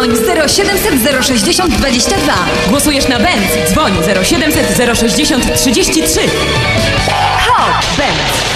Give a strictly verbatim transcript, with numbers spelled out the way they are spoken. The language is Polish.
Dzwoń zero siedemset zero sześćdziesiąt dwadzieścia dwa. Głosujesz na Benz? Dzwoń zero siedemset zero sześćdziesiąt trzydzieści trzy. Hop, Benz!